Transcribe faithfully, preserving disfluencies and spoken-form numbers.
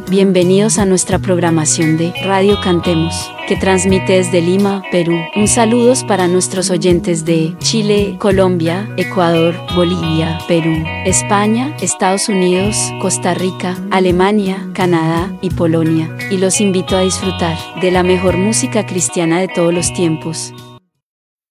Bienvenidos a nuestra programación de Radio Cantemos, que transmite desde Lima, Perú. Un saludos para nuestros oyentes de Chile, Colombia, Ecuador, Bolivia, Perú, España, Estados Unidos, Costa Rica, Alemania, Canadá y Polonia. Y los invito a disfrutar de la mejor música cristiana de todos los tiempos.